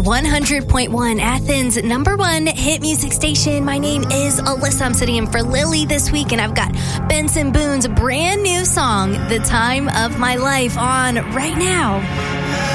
100.1, Athens' #1 hit music station. My name is Alyssa. I'm sitting in for Lily this week, and I've got Benson Boone's brand new song, The Time of My Life, on right now.